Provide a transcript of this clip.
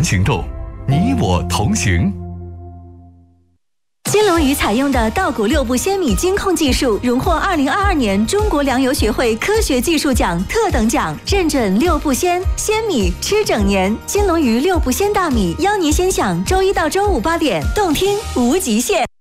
行动，你我同行。 金龙鱼采用的稻谷6步鲜米精控技术，荣获2022年中国粮油学会科学技术奖特等奖，认准6步鲜米吃整年。金龙鱼6步鲜大米，邀您先享周1到周58点，动听无极限。